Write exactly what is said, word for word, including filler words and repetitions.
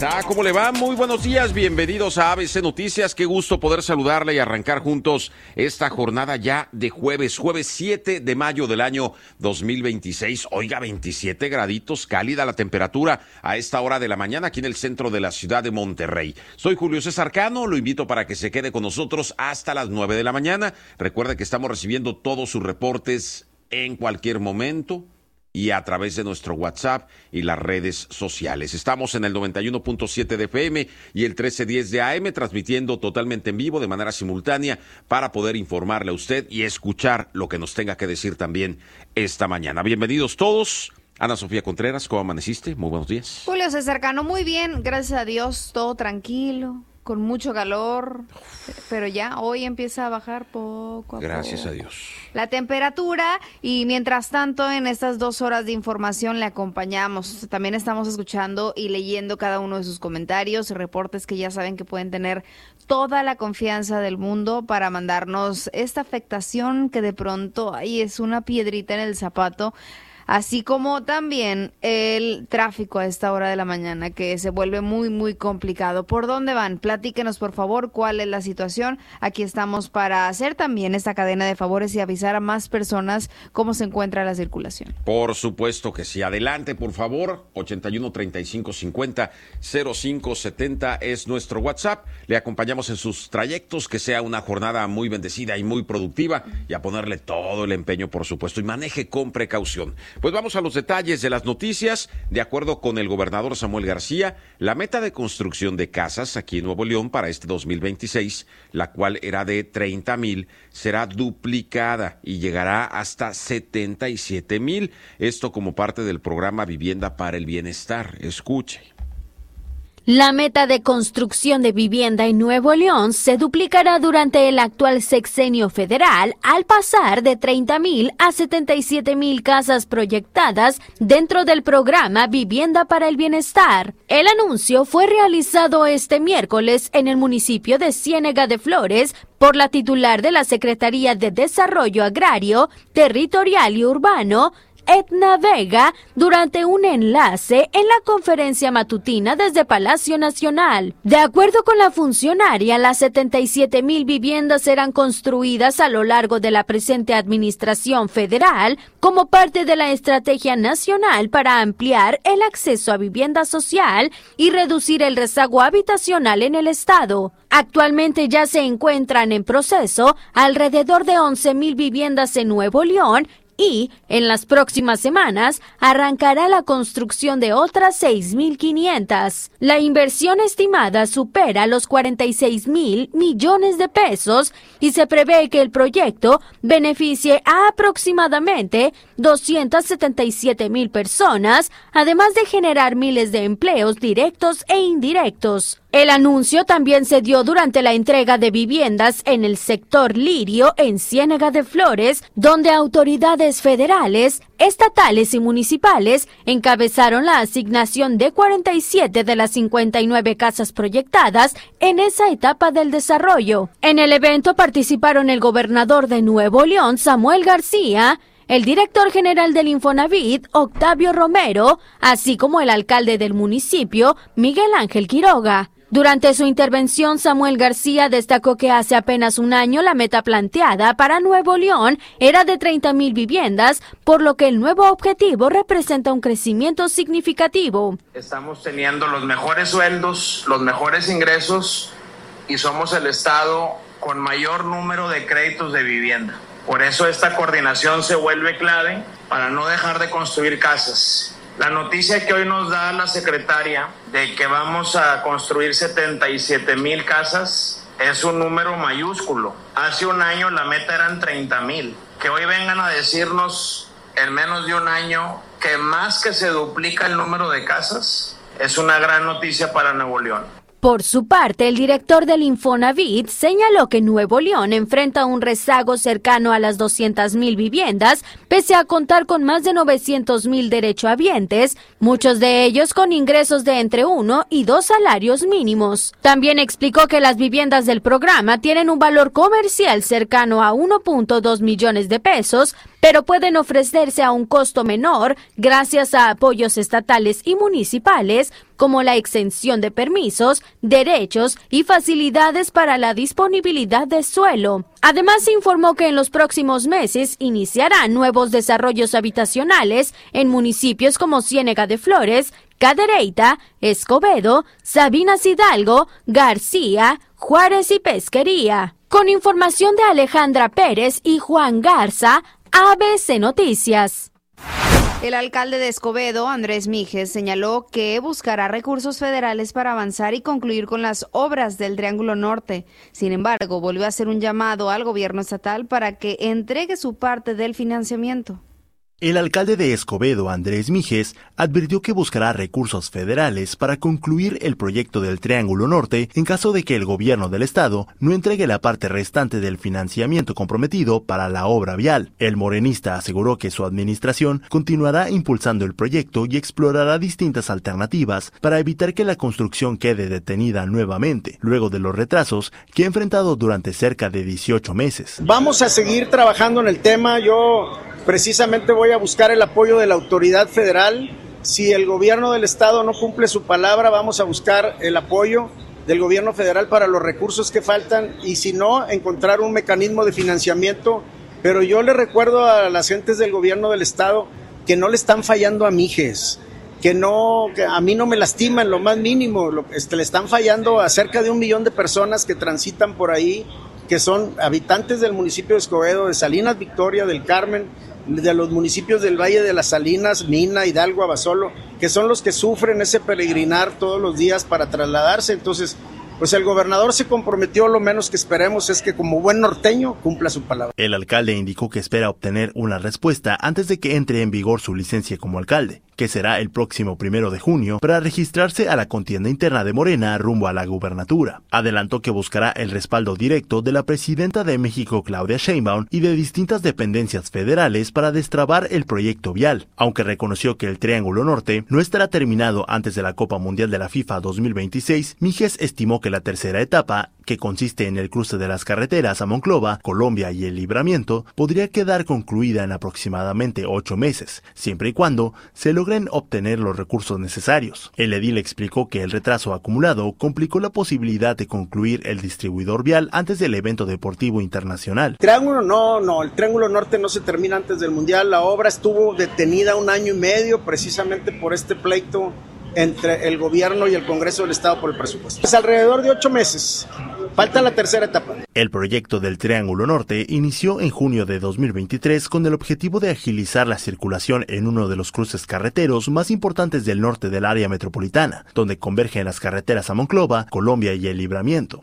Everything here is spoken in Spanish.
está? ¿Cómo le va? Muy buenos días, bienvenidos a A B C Noticias. Qué gusto poder saludarle y arrancar juntos esta jornada ya de jueves, jueves siete de mayo del año dos mil veintiséis. Oiga, veintisiete graditos, cálida la temperatura a esta hora de la mañana aquí en el centro de la ciudad de Monterrey. Soy Julio César Cano, lo invito para que se quede con nosotros hasta las nueve de la mañana. Recuerde que estamos recibiendo todos sus reportes en cualquier momento y a través de nuestro WhatsApp y las redes sociales. Estamos en el noventa y uno punto siete de F M y el trece diez de A M, transmitiendo totalmente en vivo de manera simultánea para poder informarle a usted y escuchar lo que nos tenga que decir también esta mañana. Bienvenidos todos. Ana Sofía Contreras, ¿cómo amaneciste? Muy buenos días. Julio César Cano, muy bien, gracias a Dios, todo tranquilo, con mucho calor, pero ya hoy empieza a bajar poco a Gracias poco a Dios. la temperatura, y mientras tanto en estas dos horas de información le acompañamos. También estamos escuchando y leyendo cada uno de sus comentarios y reportes que ya saben que pueden tener toda la confianza del mundo para mandarnos esta afectación que de pronto ay, es una piedrita en el zapato. Así como también el tráfico a esta hora de la mañana, que se vuelve muy, muy complicado. ¿Por dónde van? Platíquenos, por favor, cuál es la situación. Aquí estamos para hacer también esta cadena de favores y avisar a más personas cómo se encuentra la circulación. Por supuesto que sí. Adelante, por favor. ochenta y uno, treinta y cinco, cincuenta, cero cinco setenta es nuestro WhatsApp. Le acompañamos en sus trayectos, que sea una jornada muy bendecida y muy productiva, y a ponerle todo el empeño, por supuesto, y maneje con precaución. Pues vamos a los detalles de las noticias. De acuerdo con el gobernador Samuel García, la meta de construcción de casas aquí en Nuevo León para este dos mil veintiséis, la cual era de treinta mil, será duplicada y llegará hasta setenta y siete mil. Esto como parte del programa Vivienda para el Bienestar. Escuche. La meta de construcción de vivienda en Nuevo León se duplicará durante el actual sexenio federal al pasar de treinta mil a setenta y siete mil casas proyectadas dentro del programa Vivienda para el Bienestar. El anuncio fue realizado este miércoles en el municipio de Ciénega de Flores por la titular de la Secretaría de Desarrollo Agrario, Territorial y Urbano, Edna Vega, durante un enlace en la conferencia matutina desde Palacio Nacional. De acuerdo con la funcionaria, las setenta y siete mil viviendas serán construidas a lo largo de la presente administración federal como parte de la estrategia nacional para ampliar el acceso a vivienda social y reducir el rezago habitacional en el estado. Actualmente ya se encuentran en proceso alrededor de once mil viviendas en Nuevo León, y en las próximas semanas arrancará la construcción de otras seis mil quinientas. La inversión estimada supera los cuarenta y seis mil millones de pesos y se prevé que el proyecto beneficie a aproximadamente doscientas setenta y siete mil personas, además de generar miles de empleos directos e indirectos. El anuncio también se dio durante la entrega de viviendas en el sector Lirio en Ciénega de Flores, donde autoridades federales, estatales y municipales encabezaron la asignación de cuarenta y siete de las cincuenta y nueve casas proyectadas en esa etapa del desarrollo. En el evento participaron el gobernador de Nuevo León, Samuel García, el director general del Infonavit, Octavio Romero, así como el alcalde del municipio, Miguel Ángel Quiroga. Durante su intervención, Samuel García destacó que hace apenas un año la meta planteada para Nuevo León era de treinta mil viviendas, por lo que el nuevo objetivo representa un crecimiento significativo. Estamos teniendo los mejores sueldos, los mejores ingresos y somos el estado con mayor número de créditos de vivienda. Por eso esta coordinación se vuelve clave para no dejar de construir casas. La noticia que hoy nos da la secretaria de que vamos a construir setenta y siete mil casas es un número mayúsculo. Hace un año la meta eran treinta mil. Que hoy vengan a decirnos en menos de un año que más que se duplica el número de casas es una gran noticia para Nuevo León. Por su parte, el director del Infonavit señaló que Nuevo León enfrenta un rezago cercano a las doscientas mil viviendas, pese a contar con más de novecientos mil derechohabientes, muchos de ellos con ingresos de entre uno y dos salarios mínimos. También explicó que las viviendas del programa tienen un valor comercial cercano a uno punto dos millones de pesos, pero pueden ofrecerse a un costo menor gracias a apoyos estatales y municipales, como la exención de permisos, derechos y facilidades para la disponibilidad de suelo. Además, informó que en los próximos meses iniciarán nuevos desarrollos habitacionales en municipios como Ciénega de Flores, Cadereyta, Escobedo, Sabinas Hidalgo, García, Juárez y Pesquería. Con información de Alejandra Pérez y Juan Garza, A B C Noticias. El alcalde de Escobedo, Andrés Mijes, señaló que buscará recursos federales para avanzar y concluir con las obras del Triángulo Norte. Sin embargo, volvió a hacer un llamado al gobierno estatal para que entregue su parte del financiamiento. El alcalde de Escobedo, Andrés Mijes, advirtió que buscará recursos federales para concluir el proyecto del Triángulo Norte en caso de que el gobierno del estado no entregue la parte restante del financiamiento comprometido para la obra vial. El morenista aseguró que su administración continuará impulsando el proyecto y explorará distintas alternativas para evitar que la construcción quede detenida nuevamente, luego de los retrasos que ha enfrentado durante cerca de dieciocho meses. Vamos a seguir trabajando en el tema. Yo precisamente voy a buscar el apoyo de la autoridad federal. Si el gobierno del estado no cumple su palabra, vamos a buscar el apoyo del gobierno federal para los recursos que faltan y si no, encontrar un mecanismo de financiamiento. Pero yo le recuerdo a las gentes del gobierno del estado que no le están fallando a Mijes, que no, que a mí no me lastiman lo más mínimo, lo, este, le están fallando a cerca de un millón de personas que transitan por ahí, que son habitantes del municipio de Escobedo, de Salinas Victoria, del Carmen, de los municipios del Valle de las Salinas, Mina, Hidalgo, Abasolo, que son los que sufren ese peregrinar todos los días para trasladarse. Entonces, pues el gobernador se comprometió, lo menos que esperemos es que como buen norteño cumpla su palabra. El alcalde indicó que espera obtener una respuesta antes de que entre en vigor su licencia como alcalde, que será el próximo primero de junio, para registrarse a la contienda interna de Morena rumbo a la gubernatura. Adelantó que buscará el respaldo directo de la presidenta de México, Claudia Sheinbaum, y de distintas dependencias federales para destrabar el proyecto vial, aunque reconoció que el Triángulo Norte no estará terminado antes de la Copa Mundial de la FIFA dos mil veintiséis. Mijes estimó que la tercera etapa, que consiste en el cruce de las carreteras a Monclova, Colombia y el Libramiento, podría quedar concluida en aproximadamente ocho meses, siempre y cuando se logren obtener los recursos necesarios. El edil explicó que el retraso acumulado complicó la posibilidad de concluir el distribuidor vial antes del evento deportivo internacional. Triángulo no, no, el Triángulo Norte no se termina antes del Mundial. La obra estuvo detenida un año y medio precisamente por este pleito entre el gobierno y el Congreso del Estado por el presupuesto. Es alrededor de ocho meses. Falta la tercera etapa. El proyecto del Triángulo Norte inició en junio de dos mil veintitrés con el objetivo de agilizar la circulación en uno de los cruces carreteros más importantes del norte del área metropolitana, donde convergen las carreteras a Monclova, Colombia y el Libramiento.